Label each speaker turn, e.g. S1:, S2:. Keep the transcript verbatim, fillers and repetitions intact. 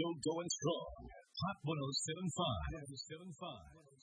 S1: still going strong. Hot one oh seven point five.